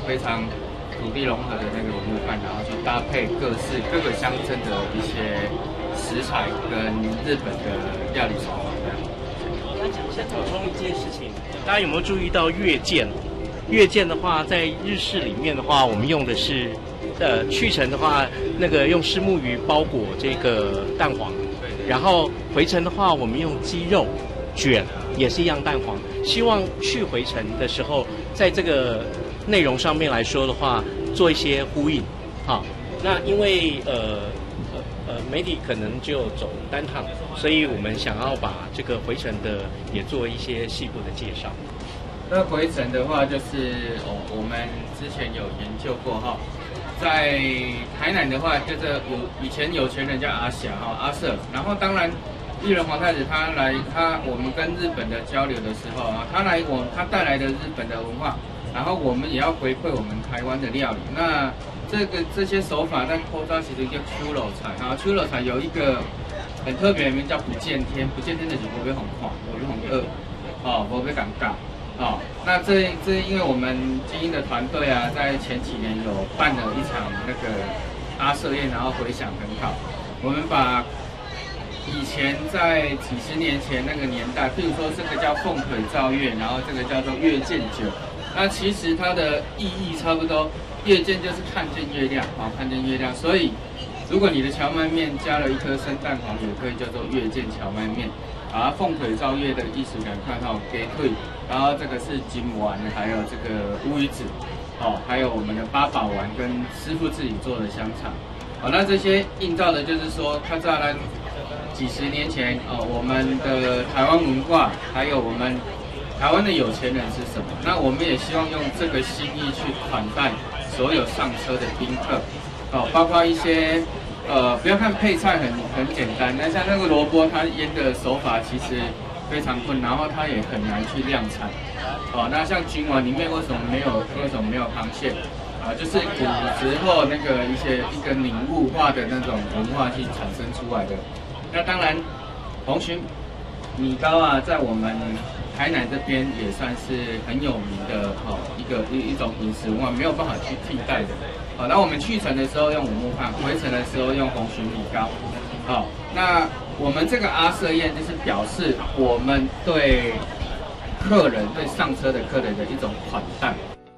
非常土地融合的那个滷肉饭，然后去搭配各个乡镇的一些食材跟日本的料理手法这样。 先补充一件事情，大家有没有注意到月见？月见的话，在日式里面的话，我们用的是去程的话，那个用虱目鱼包裹这个蛋黄，然后回程的话，我们用鸡肉卷，也是一样蛋黄。希望去回程的时候，在这个内容上面来说的话，做一些呼应。好，那因为媒体可能就走单趟，所以我们想要把这个回程的也做一些细部的介绍。 那回程的话，就是我们之前有研究过哈，在台南的话，就是以前有钱人叫阿霞阿瑟，然后当然裕仁皇太子我们跟日本的交流的时候啊，他带来的日本的文化，然后我们也要回馈我们台湾的料理。那这些手法在口罩其实叫秋肉菜秋肉菜有一个很特别的名叫不见天，不见天的就是不会很快，不会很饿，不会尴尬。那这因为我们精英的团队啊，在前几年有办了一场那个阿舍宴，然后回响很好。我们把以前在几十年前那个年代，譬如说这个叫凤腿照月，然后这个叫做月见酒，那其实它的意义差不多，月见就是看见月亮看见月亮。所以如果你的荞麦面加了一颗生蛋黄，也可以叫做月见荞麦面。凤腿照月的意思赶快给腿，然后这个是金丸，还有这个乌鱼子，还有我们的八宝丸跟师傅自己做的香肠。那这些映照的就是说，看在了几十年前我们的台湾文化，还有我们台湾的有钱人是什么？那我们也希望用这个心意去款待所有上车的宾客，包括一些。不要看配菜很简单，那像那个萝卜，它腌的手法其实非常困难，然后它也很难去量产。那像君丸里面为什么没有螃蟹？就是古时候那个一个凝固化的那种文化去产生出来的。那当然，红鲟米糕啊，在我们台南这边也算是很有名的一种饮食文化，没有办法去替代的。那我们去程的时候用五木饭，回程的时候用红鲟米糕。那我们这个阿舍宴就是表示我们对上车的客人的一种款待。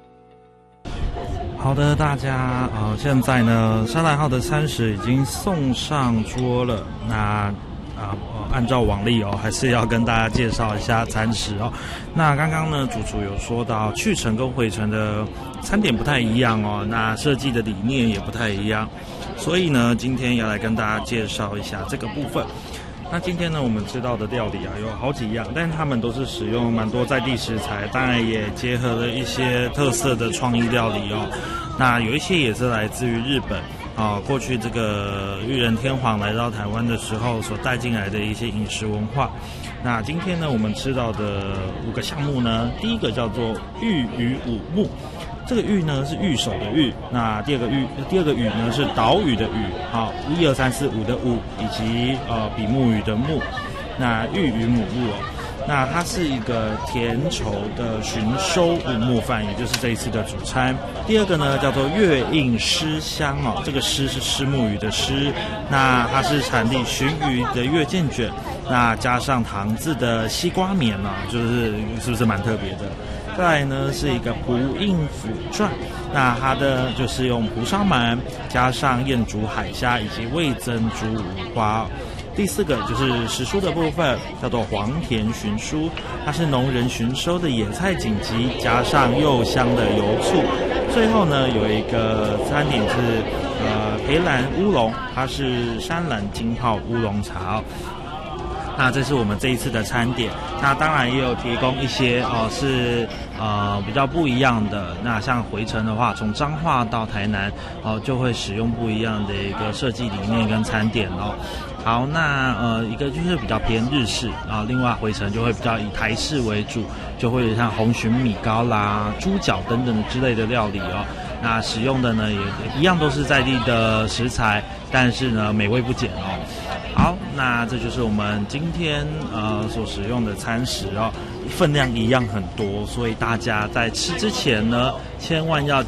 好的，大家现在呢，沙来号的餐食已经送上桌了。那按照往例还是要跟大家介绍一下餐食那刚刚呢，主厨有说到去程跟回程的餐点不太一样那设计的理念也不太一样，所以呢，今天要来跟大家介绍一下这个部分。那今天呢，我们知道的料理有好几样，但是他们都是使用蛮多在地食材，当然也结合了一些特色的创意料理那有一些也是来自于日本。过去这个裕仁天皇来到台湾的时候所带进来的一些饮食文化。那今天呢，我们吃到的5个项目呢，第一个叫做玉鱼五目，这个玉呢是玉手的玉，那第二个玉呢是岛屿的屿，1、2、3、4、5的5，以及比目鱼的目。那玉鱼母目那它是一个甜稠的寻收五木饭，也就是这一次的主餐。第二个呢叫做月印狮香这个狮是虱目鱼的狮，那它是产地鲟鱼的月见卷，那加上糖渍的西瓜棉就是是不是蛮特别的？再来呢是一个蒲印腐传，那它的就是用蒲烧鳗加上燕竹海虾以及味增猪五花。第4个就是时蔬的部分，叫做黄田寻蔬，它是农人寻收的野菜锦集，加上柚香的油醋。最后呢，有一个餐点是培兰乌龙，它是山兰浸泡乌龙茶那这是我们这一次的餐点，那当然也有提供一些是比较不一样的。那像回程的话，从彰化到台南就会使用不一样的一个设计理念跟餐点好，那一个就是比较偏日式另外回程就会比较以台式为主，就会像红鲟米糕啦、猪脚等等之类的料理那使用的呢也一样都是在地的食材，但是呢美味不减好，那这就是我们今天所使用的餐食分量一样很多，所以大家在吃之前呢，千万要